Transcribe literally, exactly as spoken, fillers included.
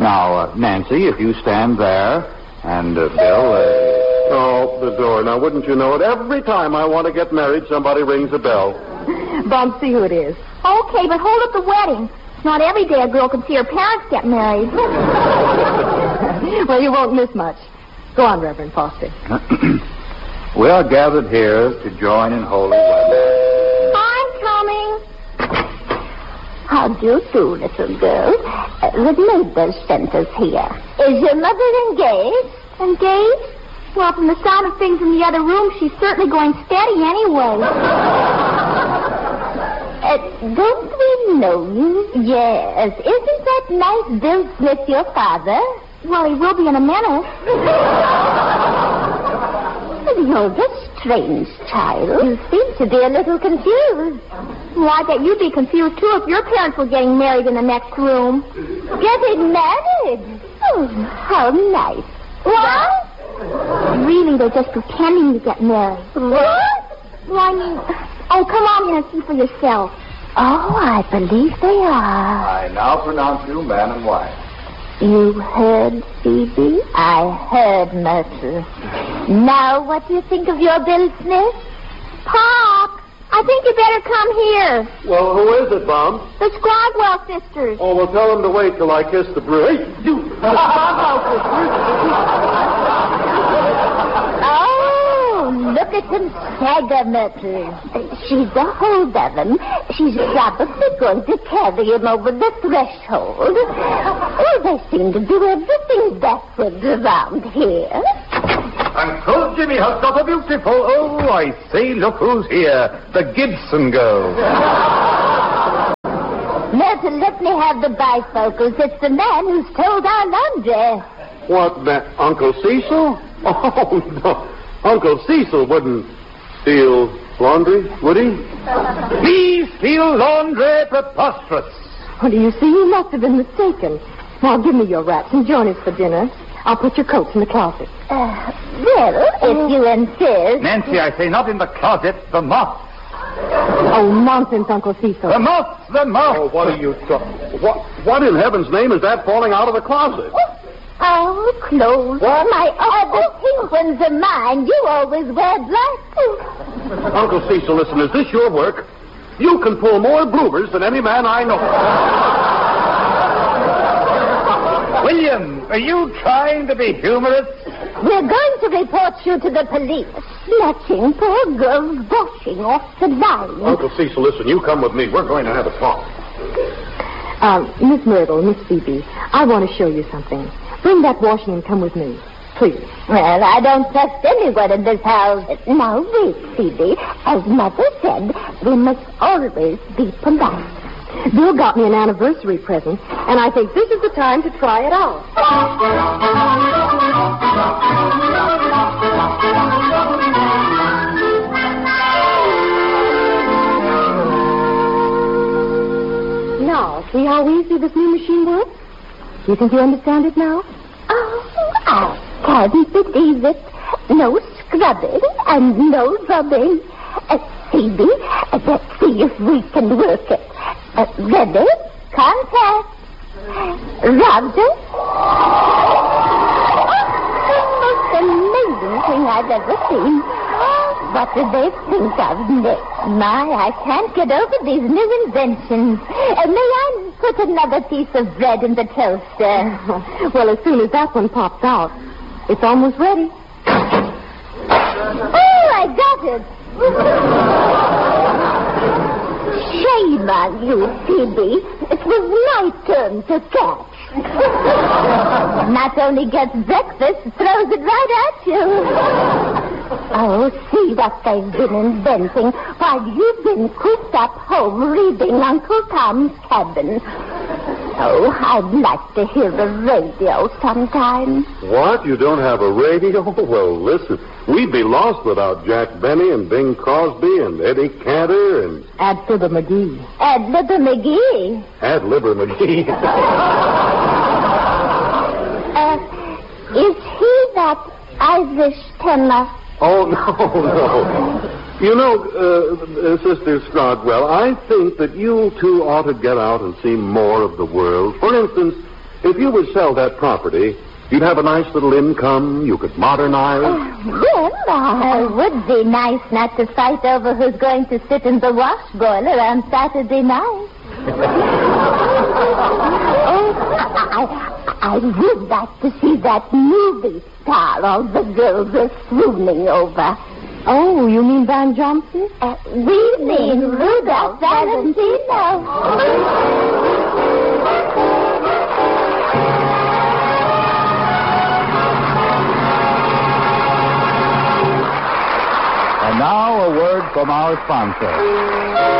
Now, uh, Nancy, if you stand there, and uh, Bill... Uh... Oh, the door. Now, wouldn't you know it? Every time I want to get married, somebody rings a bell. Bump, see who it is. Okay, but hold up the wedding. Not every day a girl can see her parents get married. Well, you won't miss much. Go on, Reverend Foster. We are gathered here to join in holy wedding. I'm coming. How do you do, little girl? Uh, the neighbors sent us here. Is your mother engaged? Engaged? Well, from the sound of things in the other room, she's certainly going steady anyway. Uh, don't we know you? Yes. Isn't that nice Bill Smith your father? Well, he will be in a minute. You're a strange child. You seem to be a little confused. Well, I bet you'd be confused, too, if your parents were getting married in the next room. Getting married? Oh, how nice. What? Really, they're just pretending to get married. What? Well, I mean... Oh, come on in and see for yourself. Oh, I believe they are. I now pronounce you man and wife. You heard, Phoebe? I heard, Myrtle. Now, what do you think of your Bill Smith? Pop, I think you better come here. Well, who is it, Mom? The Scrogwell sisters. Oh, well, tell them to wait till I kiss the brew. Hey, you... Oh, look at them stagger, Myrtle. She's a hold of him. She's probably going to carry him over the threshold. Oh, they seem to do everything backwards around here. Uncle Jimmy has got a beautiful... Oh, I say, look who's here. The Gibson girl. Myrtle, let me have the bifocals. It's the man who's told our laundry. What, that Uncle Cecil? Oh, no. Uncle Cecil wouldn't steal laundry, would he? He steal laundry, preposterous. What do you see? You must have been mistaken. Now, give me your wraps and join us for dinner. I'll put your coats in the closet. Uh, well, if you insist. Nancy, I say not in the closet, the moths. Oh, nonsense, Uncle Cecil. The moths, the moths. Oh, what are you talking... What, what in heaven's name is that falling out of the closet? Oh, clothes. What? My other pink ones are mine. You always wear black. Uncle Cecil, listen, is this your work? You can pull more bloomers than any man I know. William, are you trying to be humorous? We're going to report you to the police. Snatching poor girls washing off the line. Uncle Cecil, listen, you come with me. We're going to have a talk. Um, Miss Myrtle, Miss Phoebe, I want to show you something. Bring that washing and come with me, please. Well, I don't trust anyone in this house. Now, wait, Phoebe. As Mother said, we must always be polite. Bill got me an anniversary present, and I think this is the time to try it out. Now, see how easy this new machine works? Do you think you understand it now? Oh, I can't believe it. No scrubbing and no rubbing. Uh, Phoebe, uh, let's see if we can work it. Uh, ready? Contact. Roger. Oh, the most amazing thing I've ever seen. What do they think of next? My, I can't get over these new inventions. Uh, may I put another piece of bread in the toaster? Well, as soon as that one pops out, it's almost ready. Oh, I got it. Shame on you, Phoebe. It was my turn to catch. Not only gets breakfast, throws it right at you. Oh, see what they've been inventing while you've been cooped up home reading Uncle Tom's Cabin. Oh, I'd like to hear the radio sometime. What? You don't have a radio? Well, listen, we'd be lost without Jack Benny and Bing Crosby and Eddie Cantor and... Ad Fibber McGee. Ad Libber McGee. Ad Libber McGee. uh, is he that Irish tenor? Oh, no, no. You know, uh, Sister Scrogwell, I think that you two ought to get out and see more of the world. For instance, if you would sell that property, you'd have a nice little income. You could modernize. Well, uh, it would be nice not to fight over who's going to sit in the wash boiler on Saturday night. Oh, I, I would like to see that movie star all the girls are swooning over. Oh, you mean Van Johnson? Uh, we mean Rudolph Valentino. And now a word from our sponsor.